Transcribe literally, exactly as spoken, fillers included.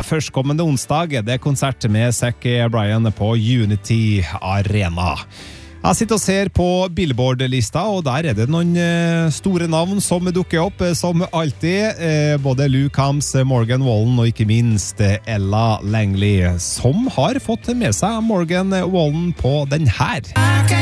førstkommende onsdag er det konsert med Zac Bryan på Unity Arena. Jeg sitter og ser på Billboard-lista, og der er det noen eh, store navn som dukker opp, eh, som alltid. Eh, både Luke Hams, Morgan Wallen og ikke minst eh, Ella Langley, som har fått med seg Morgan Wallen på den her.